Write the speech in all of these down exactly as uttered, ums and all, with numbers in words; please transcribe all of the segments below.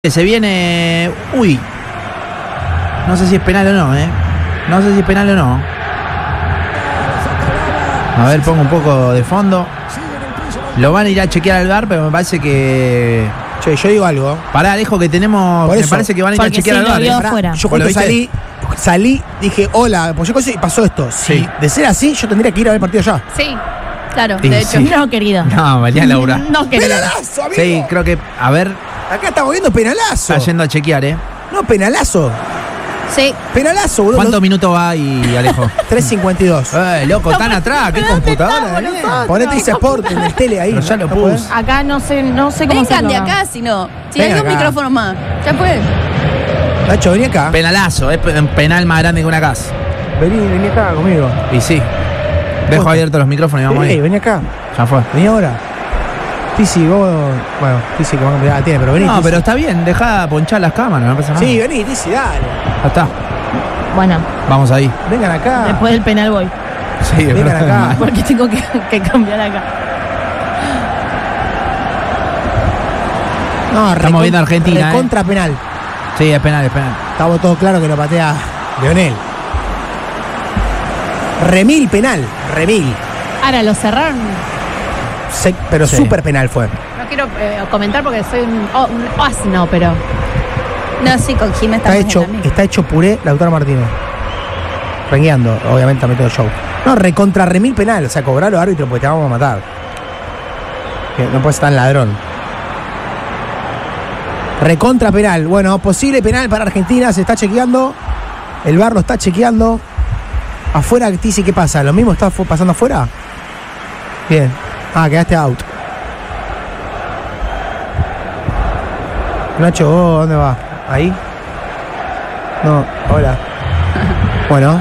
Se viene... Uy. No sé si es penal o no, ¿eh? No sé si es penal o no. A ver, pongo un poco de fondo. Lo van a ir a chequear al V A R, pero me parece que... Che, yo digo algo. Pará, Alejo, que tenemos... Por Me eso, parece que van a ir a chequear sí, al V A R. lo vio ¿eh? afuera. Yo ¿Vos lo cuando viste? salí, salí, dije, hola, pues yo cosa y pasó esto. Si Sí. de ser así, yo tendría que ir a ver el partido ya. Sí, claro, Y de hecho. sí. No, querido. No, María Laura. No, querido. ¡Penalazo, amigo! Sí, creo que... A ver, Acá estamos viendo penalazo. está yendo a chequear, ¿eh? No, penalazo. Sí. Penalazo, boludo. ¿Cuántos minutos va ahí, Alejo? tres cincuenta y dos. Eh, loco, están atrás. ¿Qué computadora? estamos eh? nosotros? Ponete ese Sport en el tele ahí. Pero ya lo ¿No puse. podés? Acá no sé, no sé cómo Vengan de hacerlo. acá, si no. Si Vengan hay dos acá. micrófonos más. Ya pueden. Nacho, vení acá. Penalazo, es un penal más grande que una casa. Vení, vení acá conmigo. Y sí. Dejo abiertos los micrófonos y vamos Vení, ahí. vení acá. Ya fue. Vení ahora. Tizi, vos. Bueno, Tizi que más complicada tiene, pero vení. No, Tizi. pero está bien, deja ponchar las cámaras, no pasa nada. Sí, vení, Tizi, dale. Ya está. Bueno, Vamos ahí. Vengan acá. después del penal voy. Sí, es Vengan verdad. acá. Porque tengo que, que cambiar acá. No, Estamos recon- viendo a Argentina, eh. Contra penal. Sí, es penal, es penal. Estamos todos claros que lo patea Leonel. Remil penal. Remil. Ahora, lo cerraron. Se- pero Sí. súper penal fue. No quiero eh, comentar porque soy un, oh, un asno, pero. No, sí, con Jimé Está estamos hecho, en la misma. está hecho puré Lautaro Martínez. Rengueando, obviamente a método show. No, recontra remil penal. O sea, cobralo árbitro porque te vamos a matar. Que no puedes estar en ladrón. Recontra penal. Bueno, posible penal para Argentina. Se está chequeando. El V A R lo está chequeando. Afuera, Tizi, ¿qué pasa? ¿Lo mismo está fu- pasando afuera? Bien. Ah, quedaste out. Nacho, ¿vos dónde vas? ¿Ahí? No, hola. Bueno.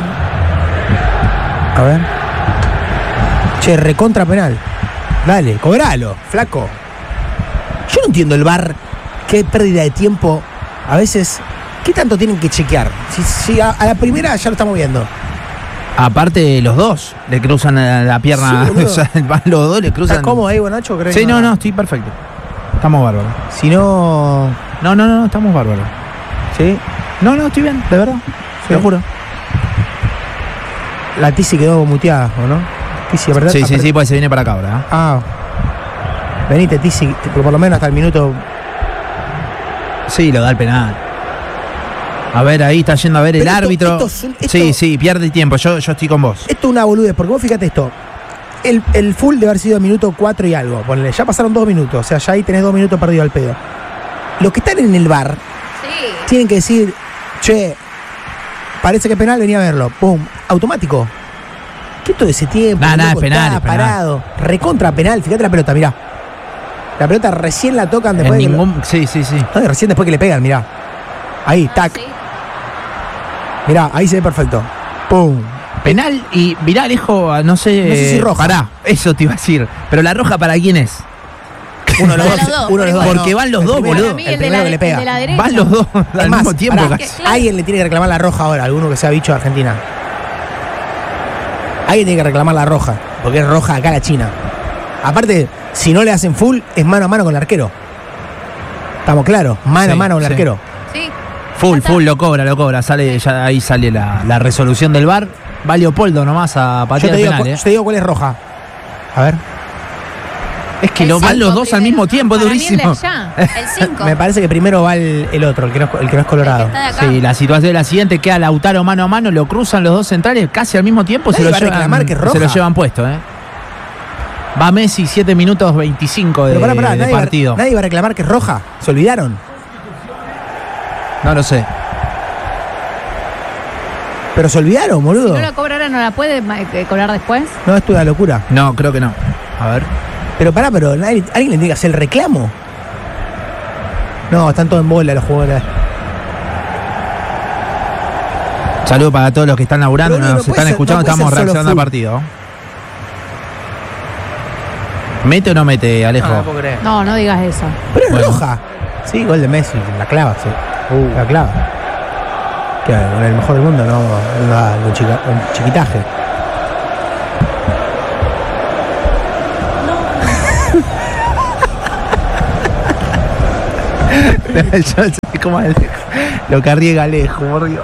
A ver. Che, recontra penal. Dale, cobralo, flaco. Yo no entiendo el V A R. Qué pérdida de tiempo. A veces, ¿qué tanto tienen que chequear? Si, si a, a la primera ya lo estamos viendo. Aparte, los dos le cruzan la, la pierna. Sí, boludo. O sea, van los dos le cruzan. ¿Estás cómodo ahí, vos, Nacho? ¿Crees Sí, que no, no, estoy perfecto. Estamos bárbaros. Si no. No, no, no, estamos bárbaros. ¿Sí? No, no, estoy bien, de verdad. Sí. Lo juro. La Tizi quedó muteada, ¿o no? Tizi, ¿verdad? Sí, sí, Apre- sí, pues se viene para acá ahora. ¿eh? Ah. Venite, Tizi, por por lo menos hasta el minuto. Sí, lo da el penal. A ver, ahí está yendo a ver el Pero esto- árbitro. esto es un- esto- Sí, sí, pierde tiempo. Yo, yo estoy con vos. Esto es una boludez, porque vos fíjate esto. El, el full debe haber sido el minuto cuatro y algo. Ponele, ya pasaron dos minutos. O sea, ya ahí tenés dos minutos perdido al pedo. Los que están en el bar Sí. tienen que decir, che, parece que es penal, venía a verlo. Pum, automático. ¿Qué todo ese tiempo? Nah, nah, loco, es penal, está es penal. parado. Recontra penal. Fíjate la pelota, mirá. La pelota recién la tocan En después de que ningún. Sí, sí, sí. lo- no, recién después que le pegan, mirá. Ahí, tac. Sí. Mirá, ahí se ve perfecto. Pum. Penal y mirá, Alejo, no sé. No sé si roja. Pará, eso te iba a decir. Pero la roja, ¿para quién es? Uno de los Para dos. los dos, Uno de los dos. porque no. van los El dos, primero- boludo. Para mí, El el de, primero la, que le el pega. de la derecha. Van los dos Es al más, mismo tiempo pará, casi. alguien le tiene que reclamar la roja ahora, alguno que sea bicho de Argentina. Alguien tiene que reclamar la roja, porque es roja acá la China. Aparte, si no le hacen full, es mano a mano con el arquero. Estamos claros, mano Sí, a mano con el sí. arquero. Sí. Full, Ya está. full, lo cobra, lo cobra. Sale, ya ahí sale la, la resolución del V A R. Va Leopoldo nomás a Yo patear te, el digo, penal, cu- ¿eh? yo te digo cuál es roja. A ver, Es que El lo van cinco los dos al primero, mismo ¿no? tiempo, es Para mí el de durísimo. allá. El cinco. me parece que primero va el, el otro, el que, no, es- el que no es colorado. El que está de acá. Sí, la situación es la siguiente, queda Lautaro mano a mano, lo cruzan los dos centrales casi al mismo tiempo, se Nadie lo, va a llevan, reclamar que es roja. se lo llevan puesto, ¿eh? Va Messi, siete minutos veinticinco de, Pero pará, pará, de nadie, va, partido. nadie va a reclamar que es roja. ¿Se olvidaron? No lo sé. Pero se olvidaron, Si boludo. no la cobra ahora, ¿no la puede ma- eh, cobrar después? No, esto es una locura. No, creo que no. A ver. Pero pará, pero nadie- alguien le tiene que hacer el reclamo. No, están todos en bola los jugadores. Saludos para todos los que están laburando, Pero no, nos no puede están ser- escuchando, no puede estamos ser solo reaccionando al full. partido. ¿Mete o no mete, Alejo? No, no puedo creer. No, no digas eso. Pero es Bueno. roja. Sí, gol de Messi, la clava, sí. La clava. Que con el mejor del mundo, no, no, un, chica, un chiquitaje. Yo sé cómo Alejo. Lo que arriesga Alejo, por Dios.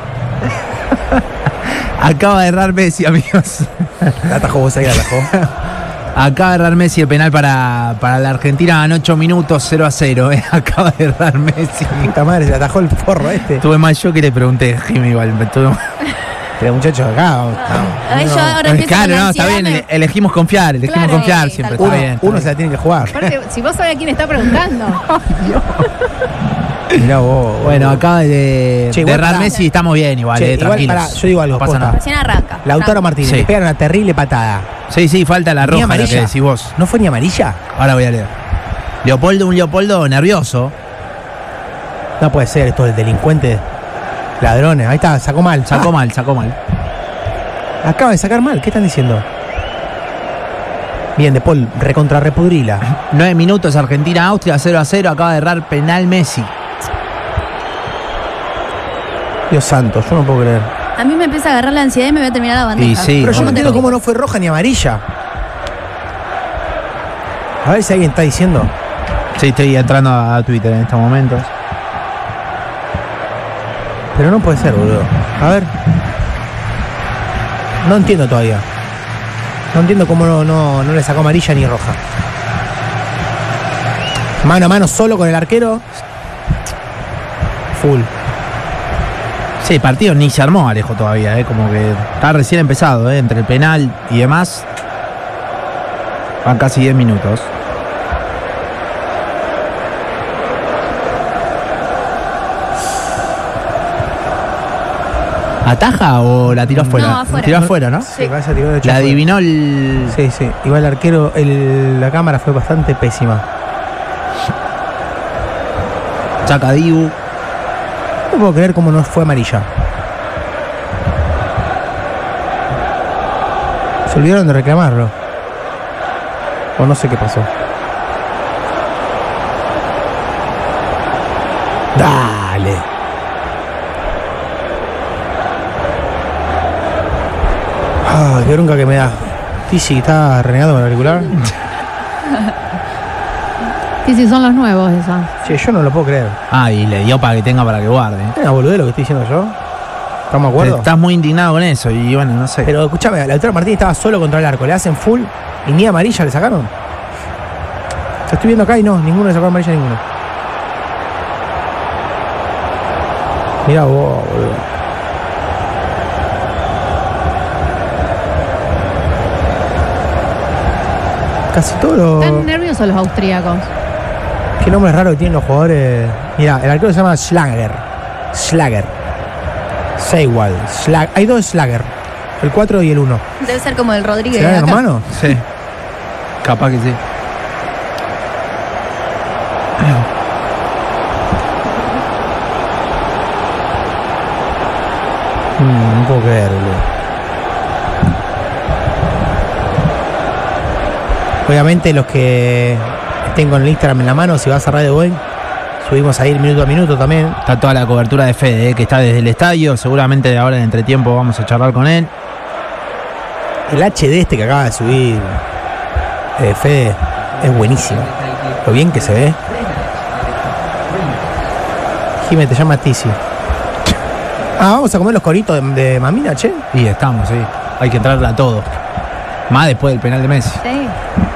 Acaba de errar Messi, amigos. La atajó vos ahí, la atajó. Acaba de errar Messi el penal para, para la Argentina en ocho minutos, cero a cero. Eh. Acaba de errar Messi. Puta madre, se la atajó el forro este. Tuve más yo que le pregunté, Jimmy, igual. Tuve más... Pero muchachos, acá. No, Ay, yo no. ahora empiezo Claro, con la no, está ansiedad, bien. me- ele- Elegimos confiar, elegimos Claro, confiar eh, siempre. tal Está Uno, bien. uno se la tiene que jugar. Aparte, si vos sabés a quién está preguntando. Mirá vos. Bueno, acaba de, Che, de igual errar pará. Messi y estamos bien, igual, Che, eh, igual, tranquilos. pará, yo digo algo, no pasa posta. nada. Recién arranca. Lautaro Martínez Sí. le pegan una terrible patada. Sí, sí, falta la ¿Ni roja, la que amarilla? decís vos. ¿No fue ni amarilla? Ahora voy a leer. Leopoldo, un Leopoldo nervioso. No puede ser, esto del delincuente. Ladrones, ahí está, sacó mal. Sacó Ah, mal, sacó mal. Acaba de sacar mal, ¿qué están diciendo? Bien, De Paul, recontra repudrila. Nueve minutos, Argentina, Austria, cero a cero. Acaba de errar penal Messi. Dios santo, yo no puedo creer. A mí me empieza a agarrar la ansiedad y me voy a terminar la bandeja. Y sí, Pero yo no ¿cómo entiendo te- cómo no fue roja ni amarilla. A ver si alguien está diciendo. Sí, estoy entrando a Twitter en estos momentos. Pero no puede ser, boludo. A ver. No entiendo todavía. No entiendo cómo no, no, no le sacó amarilla ni roja. Mano a mano solo con el arquero. Full. Sí, el partido ni se armó Alejo todavía, eh, como que está recién empezado, eh, entre el penal y demás. Van casi diez minutos. ¿Ataja o la tiró afuera? No, afuera. Tiró afuera, ¿no? Sí, parece que tiró de hecho La afuera. adivinó el... Sí, sí. Igual el arquero, el- la cámara fue bastante pésima. Chacadibu. No puedo creer cómo no fue amarilla. Se olvidaron de reclamarlo. O no sé qué pasó. Dale. Ah, qué bronca que me da. Tizi, ¿está renegado con el auricular? Sí, sí, son los nuevos esos. Che, yo no lo puedo creer. Ah, y le dio para que tenga para que guarde. ¿Es una boludez lo que estoy diciendo yo? ¿Estamos de acuerdo? Estás muy indignado con eso y bueno, no sé. Pero escúchame, Lautaro Martínez estaba solo contra el arco. Le hacen full y ni amarilla le sacaron. Lo estoy viendo acá y no, ninguno le sacó amarilla a ninguno. Mirá vos, boludo. Casi todos los... Están nerviosos los austríacos. Qué nombre raro que tienen los jugadores. Mirá, el arquero se llama Schlager. Schlager. Seiwald. Schlag... Hay dos Schlager. El cuatro y el uno. Debe ser como el Rodríguez. ¿Serán de acá. hermanos? Sí. Capaz que sí. Mm, no puedo creer, boludo. Obviamente los que estén con el Instagram en la mano, si vas a Radio Boeing, subimos ahí el minuto a minuto también. Está toda la cobertura de Fede, eh, que está desde el estadio. Seguramente ahora en entretiempo vamos a charlar con él. El H D este que acaba de subir eh, Fede es buenísimo. Lo bien que se ve. Jimé, te llama Tizi. Ah, vamos a comer los coritos de, de Mamina, che. Y estamos, sí. Hay que entrarle a todo. Más después del penal de Messi. Sí.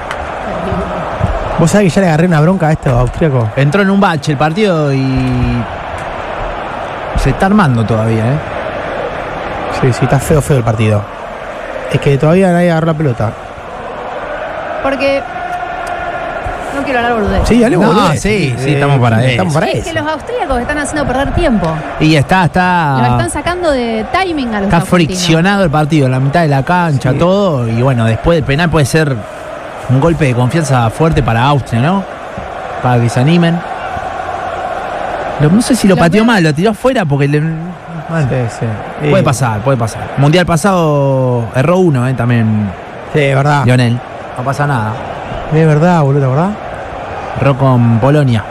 Vos sabés que ya le agarré una bronca a estos austríacos. Entró en un bache el partido y se está armando todavía, ¿eh? Sí, sí, está feo, feo el partido. Es que todavía nadie agarró la pelota. Porque. No quiero hablar boludez. Sí, dale, No, boludo. sí, sí, estamos para eso. Estamos para Es eso. que los austríacos están haciendo perder tiempo. Y está, Los está, están sacando de timing a los está argentinos. friccionado el partido, en la mitad de la cancha, Sí. todo. Y bueno, después del penal puede ser un golpe de confianza fuerte para Austria, ¿no? Para que se animen. Lo- no sé si lo Lo pateó veo- mal, lo tiró afuera porque le, bueno, Sí, sí. puede Sí. pasar, puede pasar. Mundial pasado erró uno, ¿eh? También Sí, es verdad. Lionel. No pasa nada. Es verdad, boludo, ¿verdad? Erró con Polonia.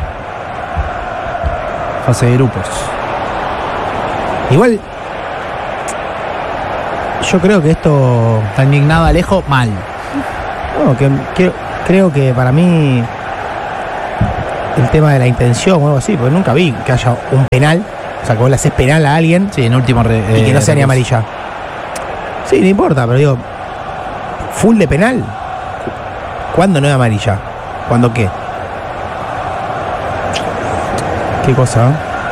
Fase de grupos. Igual. Yo creo que esto. Está indignado Alejo, mal. No, que, que- creo que para mí. el tema de la intención o algo así, porque nunca vi que haya un penal, o sea, que vos le haces penal a alguien Sí, en último re- y que eh, no sea ni recurso. amarilla. Sí, no importa, pero digo, full de penal. ¿Cuándo no es amarilla? ¿Cuándo qué? ¿Qué cosa?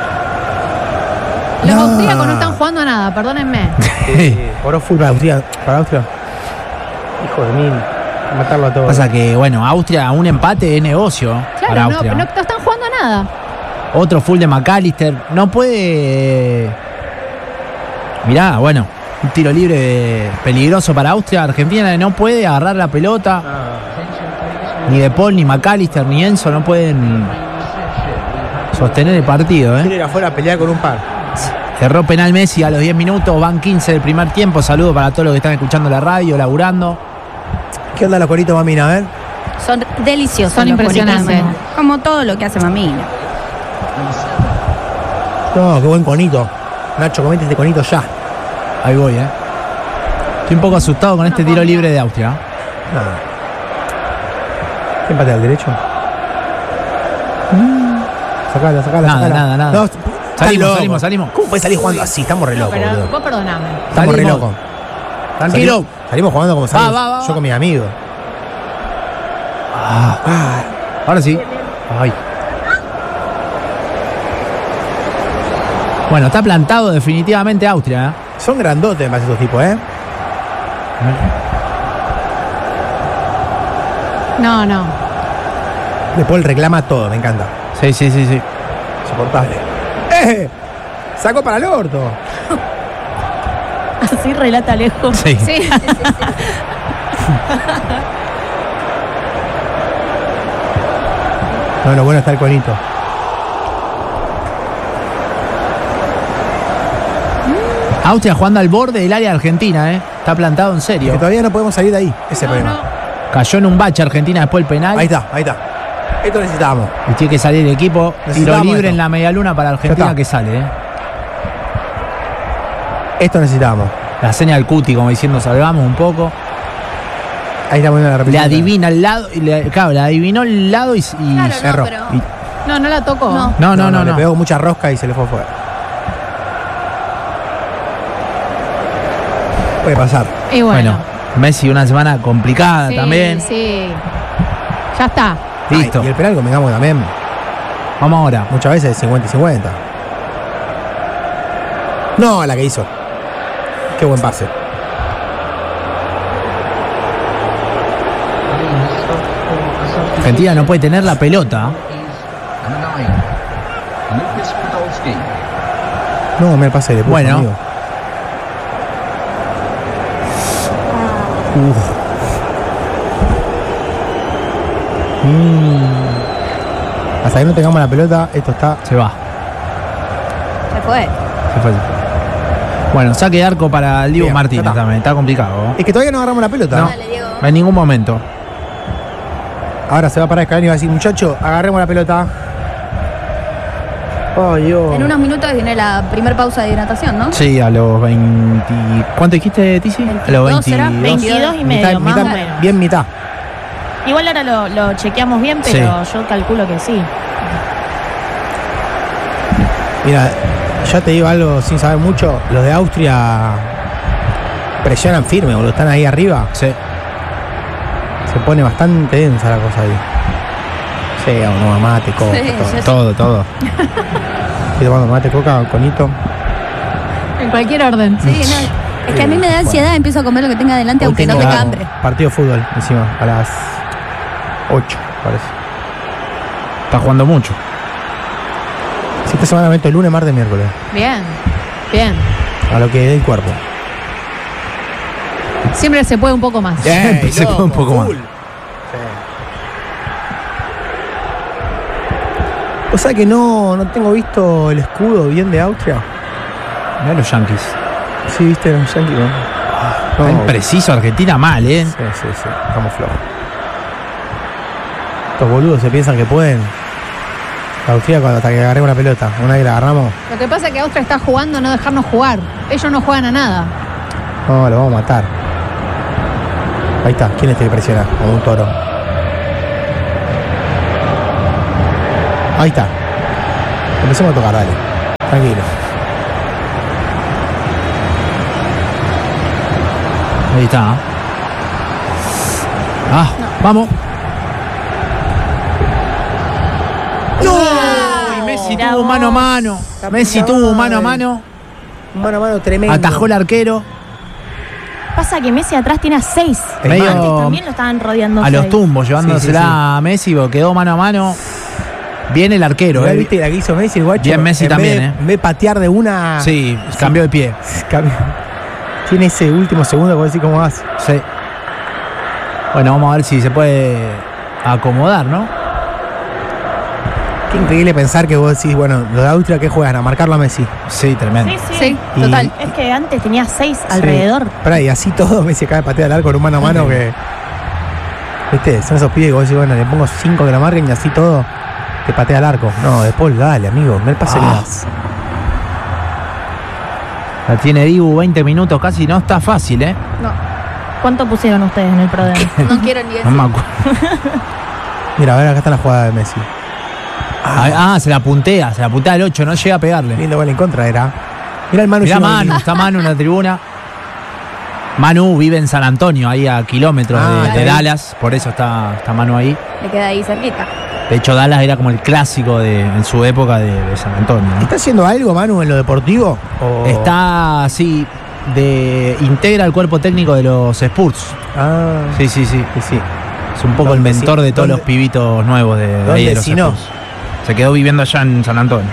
Los No. austríacos no están jugando a nada, perdónenme. Cobró full para Austria. Para Austria. Hijo de mil. Matarlo a todos. Pasa que, bueno, Austria, un empate es negocio para Claro, no, Austria. no, no están jugando a nada. Otro full de McAllister. No puede. Mirá, bueno, un tiro libre peligroso para Austria. Argentina no puede agarrar la pelota. Ni De Paul, ni McAllister, ni Enzo no pueden sostener el partido, Quiere ¿eh? ir afuera a pelear con un par. Cerró penal Messi a los diez minutos. Van quince del primer tiempo. Saludos para todos los que están escuchando la radio, laburando. ¿Qué onda los coritos, Mamina? A ver. Son deliciosos. Son los impresionantes. coritos. Como todo lo que hace Mamina. No, qué buen conito. Nacho, comete este conito ya. Ahí voy, ¿eh? Estoy un poco asustado con este tiro libre de Austria. Nada. ¿Qué empate al derecho? Sacala, sacala, Nada, sacala. nada, nada. No, estás Salimos, loco. salimos, salimos. ¿Cómo puedes salir jugando así? Estamos re No, locos, pero boludo. vos perdoname. Estamos re Salimos. locos. Tranquilo. Salimos, salimos jugando como salimos. Va, va, va, yo va. con mis amigos. Ah, Ah, ahora sí. Ay. Bueno, está plantado definitivamente Austria, ¿eh? son grandotes, me parece, estos tipos, ¿eh? No, no. Después él reclama todo, me encanta. Sí, sí, sí, sí. Soportable. ¡Eh! Sacó para el orto. Así relata lejos. Sí. Sí. No, lo bueno está el conito. Austria jugando al borde del área argentina, ¿eh? Está plantado en Que serio. todavía no podemos salir de ahí. Ese No, problema. no. Cayó en un bache Argentina después del penal. Ahí está, ahí está. Esto necesitábamos. Y tiene que salir el equipo. Tiro Necesitamos libre esto. en la medialuna para Ya Argentina está. que sale, ¿eh? Esto necesitábamos. La seña del Cuti, como diciendo, salvamos un poco. Ahí está poniendo la Le repetición. adivina el lado. y le- claro, le adivinó el lado y, y Claro, cerró. no, pero... y- No, no la tocó. No. no, no, no, Le no. pegó mucha rosca y se le fue afuera. Puede pasar. Y Bueno, bueno. Messi una semana complicada sí, también. Sí. Ya está. Listo. Ay, y el penal convengamos también. Vamos ahora. Muchas veces es cincuenta y cincuenta. No, la que hizo. Qué buen pase. Argentina no puede tener la pelota. No, me el pase de puso, Bueno. amigo. Uf. Mm. Hasta que no tengamos la pelota, esto está. Se va. Se fue. Se fue. se fue. Bueno, saque de arco para el Diego Bien, Martínez ya está. también. Está complicado. ¿eh? Es que todavía no agarramos la pelota. No. Dale, Diego. En ningún momento. Ahora se va a parar Scaloni y va a decir, muchacho, agarremos la pelota. Ay, Dios. En unos minutos viene la primer pausa de hidratación, ¿no? Sí, a los veinte. ¿Cuánto dijiste, Tizi? A los veintidós será, veintidós. veintidós y Mitad- medio, más mitad- o menos. Bien mitad. Igual ahora lo, lo chequeamos bien, pero yo calculo que sí. Mira, ya te digo algo sin saber mucho. Los de Austria presionan firme, boludo. Están ahí arriba. Sí. Se pone bastante densa la cosa ahí. Sí, o no, mate, coca, Sí, todo. sí. Todo, todo. Estoy tomando mate, coca, conito. En cualquier orden. Sí, no. Es que a mí me da ansiedad, empiezo a comer lo que tenga adelante, Hoy aunque no tengo tenga hambre. partido de fútbol encima, a las ocho, parece. Está jugando mucho. Si esta semana meto el lunes, martes, miércoles. Bien. Bien. A lo que dé el cuerpo. Siempre se puede un poco más. Siempre se puede un poco más. O sea que no, no tengo visto el escudo bien de Austria. Mirá los Yankees. Sí, viste, los Yankees, ¿no? Está No, impreciso Argentina mal, ¿eh? Sí, sí, sí, estamos flojos. Estos boludos se piensan que pueden. La Austria cuando hasta que agarremos la pelota. Una vez que la agarramos, Lo que pasa es que Austria está jugando a no dejarnos jugar. Ellos no juegan a nada. no, lo vamos a matar. Ahí está, ¿quién es este que presiona? Como un toro. Ahí está. Empecemos a tocar, dale. Tranquilo. Ahí está. Ah, vamos. ¡No! Y Messi Mirá tuvo vos. mano a mano. La Messi puta tuvo madre. mano a mano. Mano a mano tremendo. Atajó el arquero. Pasa que Messi atrás tiene a seis. El Medio- Antes también lo estaban rodeando A los seis. tumbos, llevándosela Sí, sí, sí. a Messi, porque quedó mano a mano. Viene el arquero, Igual, eh. ¿viste la que hizo Messi, el guacho? Bien Messi En también, vez de- eh. En vez de patear de una... Sí, cambió de pie. Cambió. Tiene ese último segundo que vos decís cómo vas. Sí. Bueno, vamos a ver si se puede acomodar, ¿no? Qué increíble pensar que vos decís, bueno, los de Austria que juegan a marcarlo a Messi. Sí, tremendo. Sí, sí. Sí, Y- total. Es que antes tenía seis alrededor. Pará, y así todo Messi acaba de patear al arco en un mano a mano que. ¿Viste? Son esos pibes que vos decís, bueno, le pongo cinco que la marquen y así todo te patea al arco. No, de Paul, dale, amigo, me el pase que Ah. das. La tiene Dibu, veinte minutos casi, no está fácil, ¿eh? No, ¿Cuánto pusieron ustedes en el Pro Day? no quiero ni No decir. me acuerdo. Mira, a ver, acá está la jugada de Messi. Ah, ah, se la puntea, se la puntea al ocho, no llega a pegarle. Lindo gol en contra era. Mira el Manu. Mirá Ginóbili. Manu, está Manu en la tribuna. Manu vive en San Antonio, ahí a kilómetros Ah, de, de está bien. Dallas, por eso está, está Manu ahí. Le queda ahí cerquita. De hecho, Dallas era como el clásico de, en su época de, de San Antonio, ¿no? ¿Está haciendo algo, Manu, en lo deportivo? ¿O- Está así, de integra el cuerpo técnico de los Spurs. Ah, Sí, sí, sí. sí, sí. Es un poco el ¿Dónde mentor si- de todos dónde- los pibitos nuevos de, de ahí dónde de los si no? Spurs. Se quedó viviendo allá en San Antonio.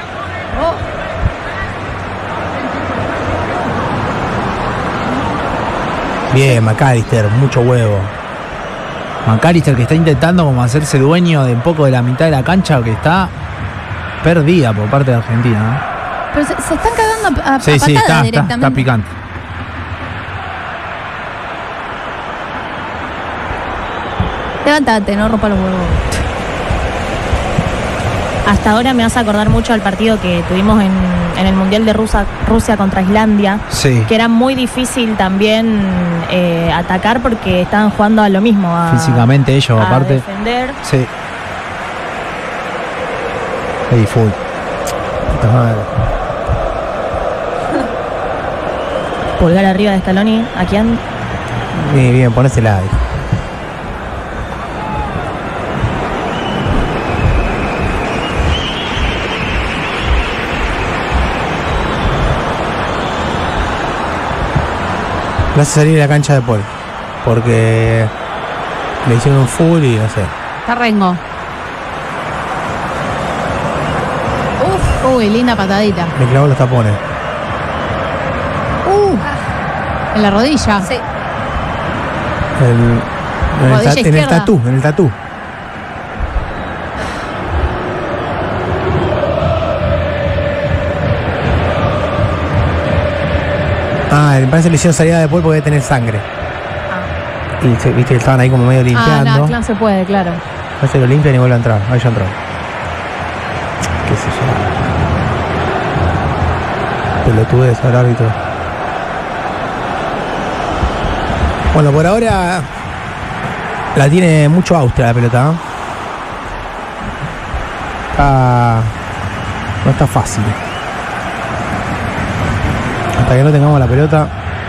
Bien, McAllister, mucho huevo. McAllister que está intentando como hacerse dueño de un poco de la mitad de la cancha, que está perdida por parte de Argentina, Pero se, se están cagando a, a, ¿no? Sí, a sí, patadas está, está, directamente. está picante. Levántate, no rompa los huevos. Hasta ahora me vas a acordar mucho al partido que tuvimos en, en el Mundial de Rusia, Rusia contra Islandia, Sí, que era muy difícil también eh, atacar porque estaban jugando a lo mismo, a, físicamente ellos, a aparte. defender. Sí. Hey, full. Puta madre. Pulgar arriba de Scaloni, aquí an- Bien, bien, ponésela ahí. Lo hace salir de la cancha de Paul. Porque le hicieron un full y no sé. Está Rengo. Uf, uy, linda patadita. Le clavó los tapones. Uh, en la rodilla. Sí. El, en, el Rodilla ta- en el izquierda. tatú, en el tatú. Ah, me parece que le hicieron salida de Paul porque debe tener sangre. Y se- viste que estaban ahí como medio Ah, limpiando. no, claro, se puede, claro. No se lo limpian y vuelve a entrar. Ahí ya entró. ¿Qué sé yo? Pelotudez al árbitro. Bueno, por ahora la tiene mucho Austria la pelota, ¿no? Está, no está fácil. Hasta que no tengamos la pelota.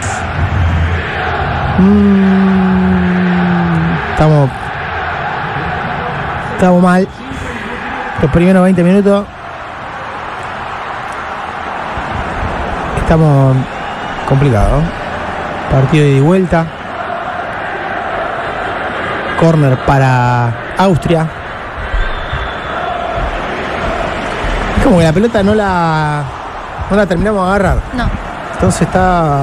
Mm, estamos. Estamos mal. Los primeros veinte minutos. Estamos complicados. Partido de ida y vuelta. Corner para Austria. Es como que la pelota no la. No la terminamos de agarrar. No. Entonces está.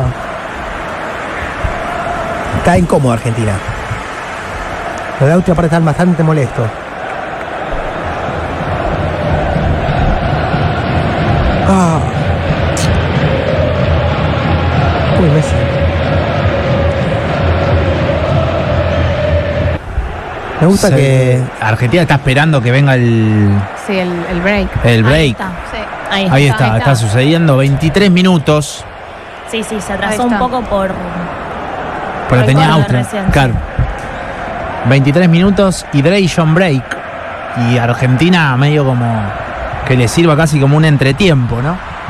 Está incómodo Argentina. Los de Austria aparte están bastante molestos. Ah. Uy, Messi. Me gusta Se- que. Argentina está esperando que venga el, Sí, el, el break. el Ahí break. está. Sí. Ahí, Ahí está. está, está sucediendo. veintitrés minutos. Sí, sí, se Ahí atrasó un está. poco por... Pero el tenía gol de Austria. recién, sí. Claro. veintitrés minutos, hydration break. Y Argentina medio como que le sirva casi como un entretiempo, ¿no?